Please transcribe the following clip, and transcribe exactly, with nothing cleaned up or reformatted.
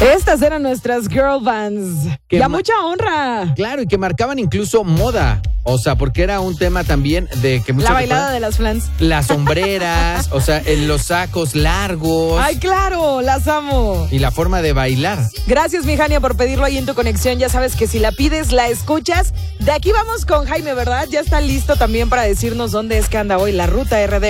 Estas eran nuestras girl bands. Que ¡Ya ma- mucha honra! Claro, y que marcaban incluso moda. O sea, porque era un tema también de que muchos La bailada recuerdan de las flans. las sombreras, o sea, en los sacos largos. ¡Ay, claro! ¡Las amo! Y la forma de bailar. Gracias, mi Jania, por pedirlo ahí en tu conexión. Ya sabes que si la pides, la escuchas. De aquí vamos con Jaime, ¿verdad? Ya está listo también para decirnos dónde es que anda hoy la ruta R D.